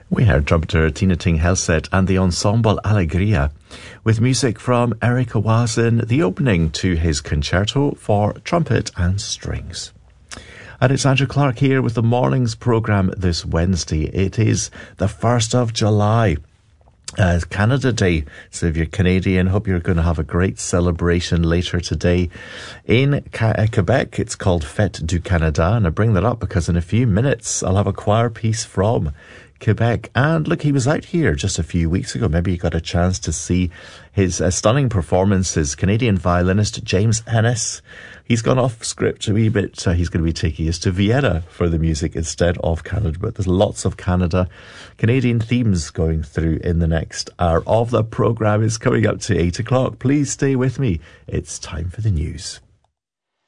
We heard trumpeter Tina Ting Helseth and the ensemble Alegria with music from Eric Awazin, the opening to his concerto for trumpet and strings. And it's Andrew Clark here with the morning's programme this Wednesday. It is the 1st of July. Canada Day. So if you're Canadian, hope you're going to have a great celebration later today. In Quebec, it's called Fête du Canada, and I bring that up because in a few minutes I'll have a choir piece from Quebec. And look, he was out here just a few weeks ago. Maybe you got a chance to see his stunning performances. Canadian violinist James Ennis. He's gone off script a wee bit. He's going to be taking us to Vienna for the music instead of Canada. But there's lots of Canadian themes going through in the next hour of the programme. Is coming up to 8 o'clock. Please stay with me. It's time for the news.